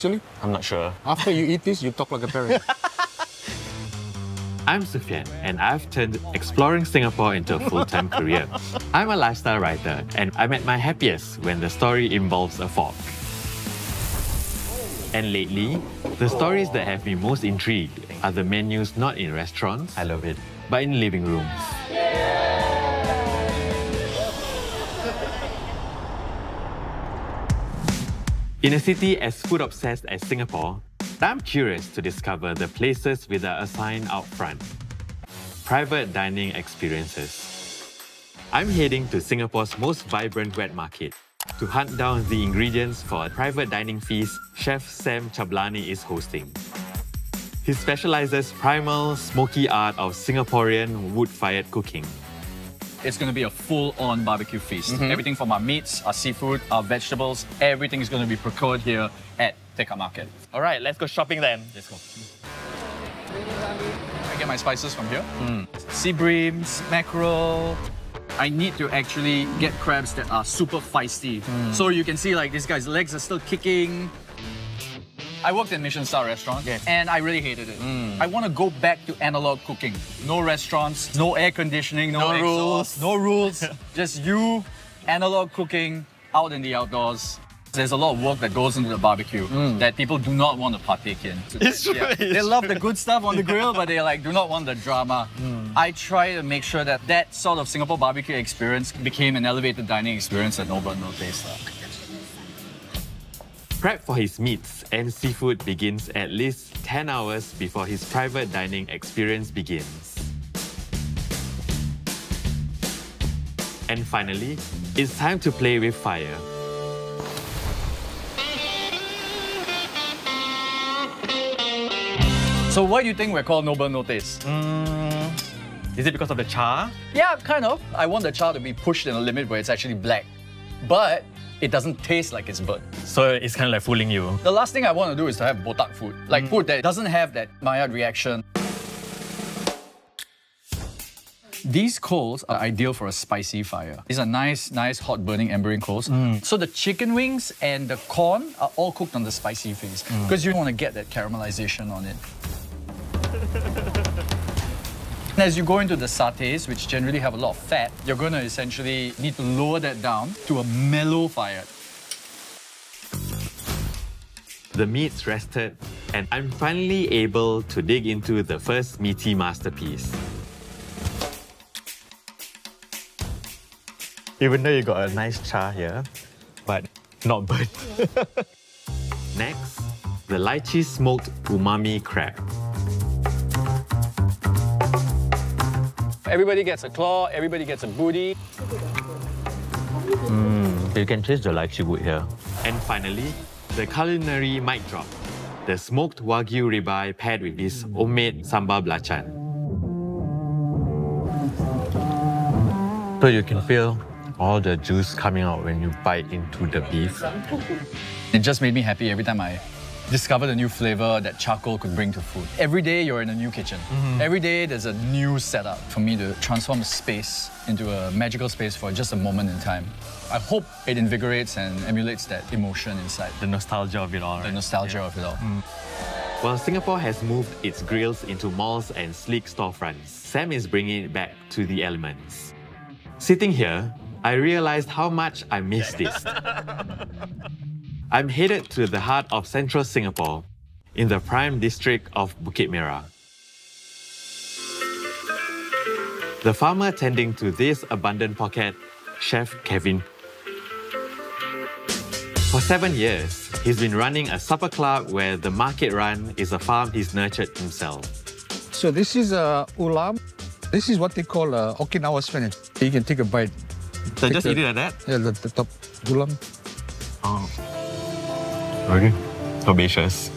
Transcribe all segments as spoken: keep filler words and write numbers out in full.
Actually, I'm not sure. after you eat this, you talk like a parent. I'm Sufyan, and I've turned exploring Singapore into a full-time career. I'm a lifestyle writer, and I'm at my happiest when the story involves a fork. And lately, the stories that have me most intrigued are the menus not in restaurants, I love it, but in living rooms. In a city as food-obsessed as Singapore, I'm curious to discover the places without a sign out front. Private dining experiences. I'm heading to Singapore's most vibrant wet market to hunt down the ingredients for a private dining feast Chef Sam Chablani is hosting. He specializes primal, smoky art of Singaporean wood-fired cooking. It's going to be a full-on barbecue feast. Mm-hmm. Everything from our meats, our seafood, our vegetables, everything is going to be procured here at Tekka Market. All right, let's go shopping then. Let's go. I get my spices from here. Mm. Sea breams, mackerel. I need to actually get crabs that are super feisty. Mm. So you can see like this guy's legs are still kicking. I worked in Michelin star restaurant, yes, and I really hated it. Mm. I want to go back to analog cooking. No restaurants, no air conditioning, no, no exhaust, rules. no rules. Just you, analog cooking, out in the outdoors. There's a lot of work that goes into the barbecue mm. that people do not want to partake in. It's true. Yeah. It's they true. love the good stuff on the grill, but they like do not want the drama. Mm. I try to make sure that that sort of Singapore barbecue experience became an elevated dining experience at No Burn No Taste. Prep for his meats and seafood begins at least ten hours before his private dining experience begins. And finally, it's time to play with fire. So why do you think we're called No Burn No Taste? Mm, is it because of the char? Yeah, kind of. I want the char to be pushed in a limit where it's actually black. But it doesn't taste like it's burnt. So it's kind of like fooling you. The last thing I want to do is to have botak food. Like mm. food that doesn't have that Maillard reaction. These coals are ideal for a spicy fire. These are nice, nice hot burning embering coals. Mm. So the chicken wings and the corn are all cooked on the spicy phase because mm. you want to get that caramelization on it. As you go into the satay, which generally have a lot of fat, you're going to essentially need to lower that down to a mellow fire. The meat's rested, and I'm finally able to dig into the first meaty masterpiece. Even though you got a nice char here, but not burnt. Next, the lychee smoked umami crab. Everybody gets a claw, everybody gets a booty. Mm, you can taste the lychee wood here. And finally, the culinary mic drop. The smoked wagyu ribeye paired with this homemade sambal belacan. So you can feel all the juice coming out when you bite into the beef. It just made me happy every time I discovered a new flavor that charcoal could bring to food. Every day you're in a new kitchen. Mm-hmm. Every day there's a new setup for me to transform a space into a magical space for just a moment in time. I hope it invigorates and emulates that emotion inside. The nostalgia of it all, right? The nostalgia yeah. of it all. Mm. While Singapore has moved its grills into malls and sleek storefronts, Sam is bringing it back to the elements. Sitting here, I realized how much I missed this. I'm headed to the heart of central Singapore, in the prime district of Bukit Merah. The farmer tending to this abundant pocket, Chef Kevin. For seven years, he's been running a supper club where the market run is a farm he's nurtured himself. So this is a uh, ulam. This is what they call uh, Okinawa spinach. You can take a bite. So take just the, eat it like that? Yeah, the, the top ulam. Oh. Okay. Herbaceous.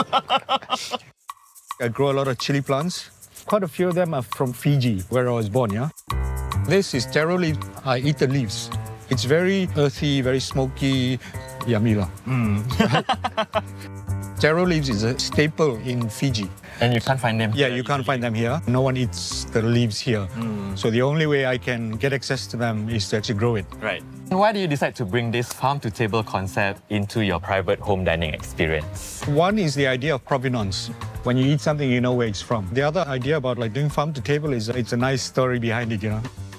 I grow a lot of chili plants. Quite a few of them are from Fiji, where I was born, yeah? This is taro leaf. I eat the leaves. It's very earthy, very smoky, yummy lah. Mm. Taro leaves is a staple in Fiji. And you can't find them Yeah, you can't find them here. No one eats the leaves here. Mm. So the only way I can get access to them is to actually grow it. Right. Why do you decide to bring this farm-to-table concept into your private home dining experience? One is the idea of provenance. When you eat something, you know where it's from. The other idea about like doing farm-to-table is it's a nice story behind it, you know.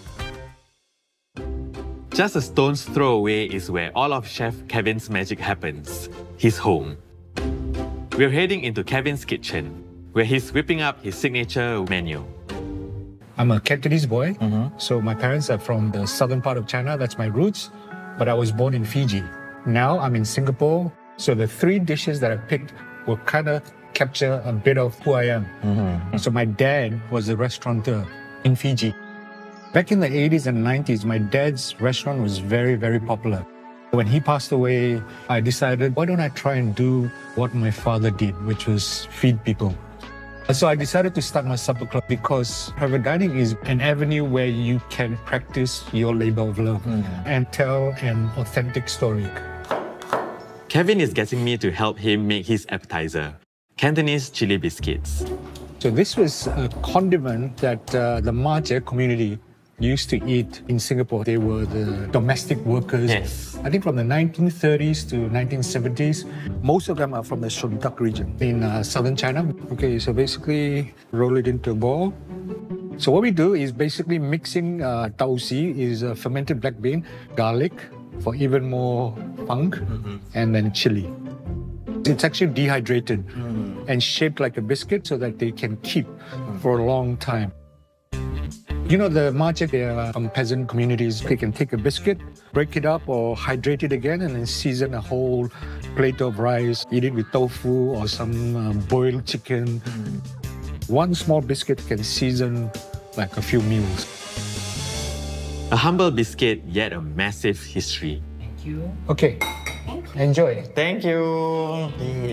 Just a stone's throw away is where all of Chef Kevin's magic happens, his home. We're heading into Kevin's kitchen, where he's whipping up his signature menu. I'm a Cantonese boy, mm-hmm. so my parents are from the southern part of China, that's my roots, but I was born in Fiji. Now I'm in Singapore, so the three dishes that I picked will kind of capture a bit of who I am. Mm-hmm. So my dad was a restaurateur in Fiji. Back in the eighties and nineties, my dad's restaurant was very, very popular. When he passed away, I decided, why don't I try and do what my father did, which was feed people. So I decided to start my supper club because private dining is an avenue where you can practice your labor of love mm. and tell an authentic story. Kevin is getting me to help him make his appetizer, Cantonese chili biscuits. So this was a condiment that uh, the Maje community used to eat in Singapore. They were the domestic workers. Yes. I think from the nineteen thirties to nineteen seventies. Most of them are from the Shun Tak region in uh, southern China. Okay, so basically roll it into a ball. So what we do is basically mixing uh, tau si, is a fermented black bean, garlic for even more funk, mm-hmm. and then chili. It's actually dehydrated mm. and shaped like a biscuit so that they can keep mm. for a long time. You know, the Maje, they are from peasant communities. They can take a biscuit, break it up or hydrate it again and then season a whole plate of rice, eat it with tofu or some uh, boiled chicken. Mm. One small biscuit can season like a few meals. A humble biscuit, yet a massive history. Thank you. Okay, enjoy. Thank you.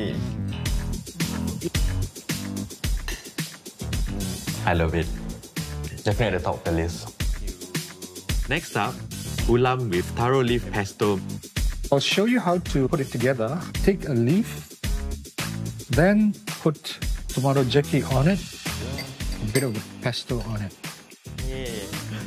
I love it. Definitely at the top of the list. Next up, ulam with taro leaf pesto. I'll show you how to put it together. Take a leaf, then put tomato jerky on it, a bit of pesto on it. Yeah.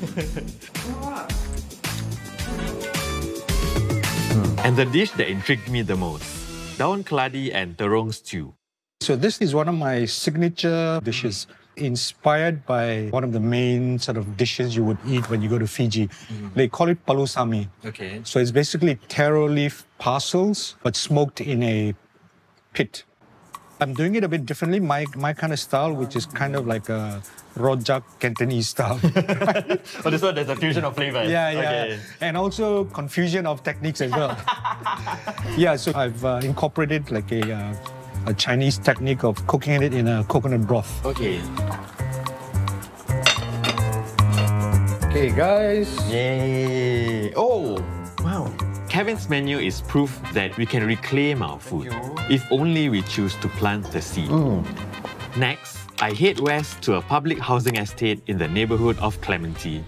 And the dish that intrigued me the most, daun keladi and terong stew. So this is one of my signature dishes, inspired by one of the main sort of dishes you would eat when you go to Fiji. Mm. They call it palusami. Okay. So it's basically taro leaf parcels, but smoked in a pit. I'm doing it a bit differently, my, my kind of style, which is kind of like a rojak Cantonese style. Oh, this one, there's a fusion of flavors. Yeah, yeah. Okay. And also confusion of techniques as well. Yeah, so I've uh, incorporated like a, uh, a Chinese technique of cooking it in a coconut broth. Okay. Okay, guys. Yay! Oh, wow. Kevin's menu is proof that we can reclaim our food, if only we choose to plant the seed. Mm. Next, I head west to a public housing estate in the neighborhood of Clementi.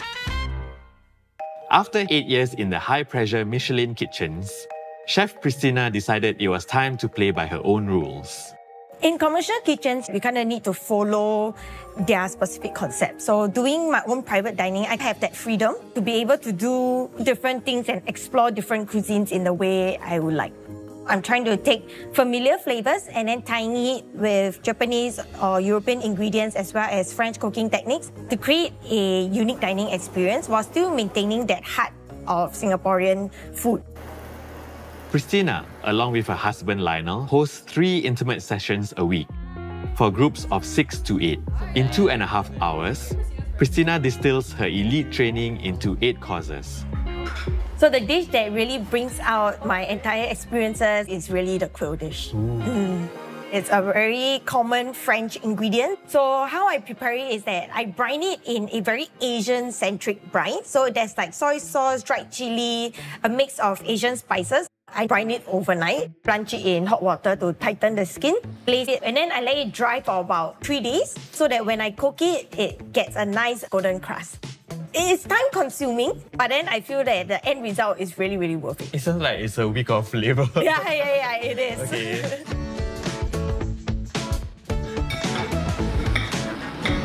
After eight years in the high-pressure Michelin kitchens, Chef Christina decided it was time to play by her own rules. In commercial kitchens, we kind of need to follow their specific concept. So doing my own private dining, I have that freedom to be able to do different things and explore different cuisines in the way I would like. I'm trying to take familiar flavors and then tying it with Japanese or European ingredients as well as French cooking techniques to create a unique dining experience while still maintaining that heart of Singaporean food. Christina, along with her husband Lionel, hosts three intimate sessions a week for groups of six to eight. In two and a half hours, Christina distills her elite training into eight courses. So the dish that really brings out my entire experiences is really the quail dish. Mm. It's a very common French ingredient. So how I prepare it is that I brine it in a very Asian-centric brine. So there's like soy sauce, dried chili, a mix of Asian spices. I brine it overnight, plunge it in hot water to tighten the skin, glaze it, and then I let it dry for about three days so that when I cook it, it gets a nice golden crust. It's time-consuming, but then I feel that the end result is really, really worth it. It sounds like it's a week of flavor. Yeah, yeah, yeah, it is. Okay.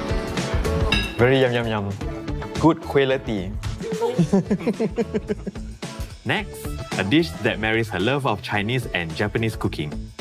Very yum, yum, yum. Good quality. Next, a dish that marries her love of Chinese and Japanese cooking.